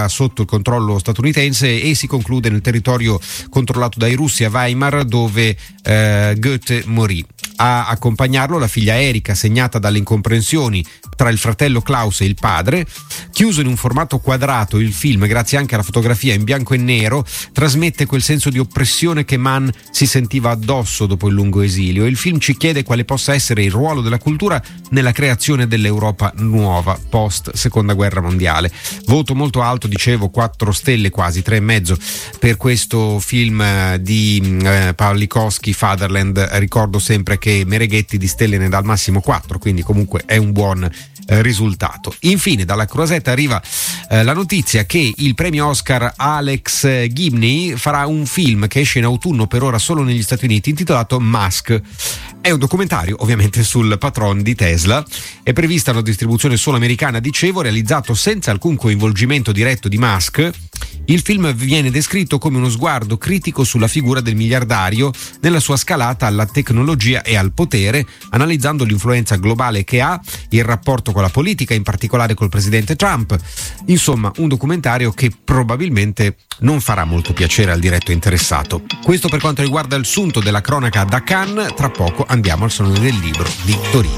era sotto il controllo statunitense e si conclude nel territorio controllato dai russi a Weimar, dove Goethe morì. A accompagnarlo la figlia Erika, segnata dalle incomprensioni tra il fratello Klaus e il padre. Chiuso in un formato quadrato, il film, grazie anche alla fotografia in bianco e nero, trasmette quel senso di oppressione che Mann si sentiva addosso dopo il lungo esilio. Il film ci chiede quale possa essere il ruolo della cultura nella creazione dell'Europa nuova post seconda guerra mondiale. Voto molto alto, dicevo, 4 stelle, quasi 3,5 per questo film di Pawlikowski, Fatherland. Ricordo sempre che Mereghetti di stelle ne dà al massimo 4, quindi comunque è un buon risultato. Infine dalla Croisette arriva la notizia che il premio Oscar Alex Gibney farà un film che esce in autunno, per ora solo negli Stati Uniti, intitolato Musk. È un documentario ovviamente sul patron di Tesla. È prevista una distribuzione solo americana, dicevo, realizzato senza alcun coinvolgimento diretto di Musk. Il film viene descritto come uno sguardo critico sulla figura del miliardario nella sua scalata alla tecnologia e al potere, analizzando l'influenza globale che ha, il rapporto con la politica, in particolare col presidente Trump. Insomma, un documentario che probabilmente non farà molto piacere al diretto interessato. Questo per quanto riguarda il sunto della cronaca da Cannes. Tra poco andiamo al Salone del Libro di Torino.